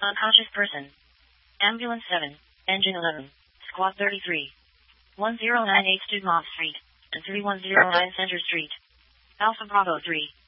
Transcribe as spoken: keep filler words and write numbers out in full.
Unconscious person. Ambulance seven, Engine eleven, Squad thirty-three. one zero nine eight Studmont Street, and three one zero nine Center Street. Alpha Bravo three.